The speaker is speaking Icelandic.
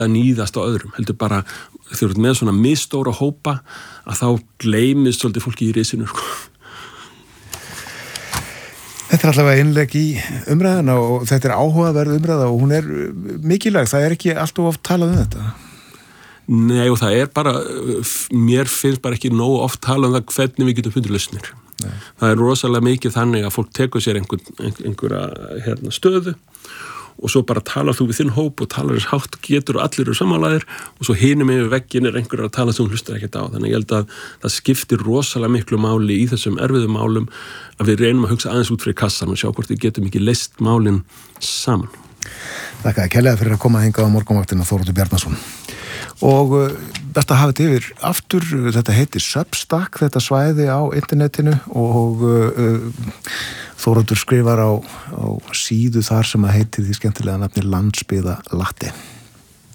að níðast á öðrum, heldur bara þegar þú ert með svona misstóra hópa að þá gleymist svolítið fólki í risinu sko. Þetta allavega innlegg í umræðuna og þetta áhugaverð umræða og hún mikilvæg, það ekki alltaf oft talað þetta. Nei og það bara, mér finnst bara ekki nógu oft talað það hvernig við getum fundið lausnir. Nei. Það rosalega mikið þannig að fólk tekur sér einhverja stöðu og svo bara talar þú við þinn hóp og talar þess hátt getur og allir sammálaðir og svo hinum yfir vegginn einhverjar að tala sem hún hlustar ekkert á. Þannig ég held að það skiptir rosalega miklu máli í þessum erfiðum málum að við reynum að hugsa aðeins út fyrir kassan og sjá hvort við getum ekki leyst málin saman. Þakka kærlega fyrir að koma hingað á morgunvaktina Þóroddur Bjarnason. Og best að hafa þetta yfir aftur, þetta heitir Substack, þetta svæði á internetinu og Þóroddur skrifar á síðu þar sem að heitir því skemmtilega nafni Landsbyggðalatte.